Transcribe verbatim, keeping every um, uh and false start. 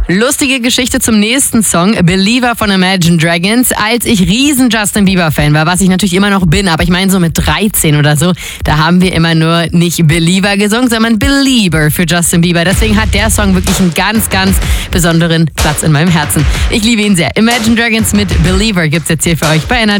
Lustige Geschichte zum nächsten Song, Believer von Imagine Dragons. Als ich riesen Justin Bieber-Fan war, was ich natürlich immer noch bin, aber ich meine so mit dreizehn oder so, da haben wir immer nur nicht Believer gesungen, sondern Belieber für Justin Bieber. Deswegen hat der Song wirklich einen ganz, ganz besonderen Platz in meinem Herzen. Ich liebe ihn sehr. Imagine Dragons mit Believer gibt's jetzt hier für euch bei Energy.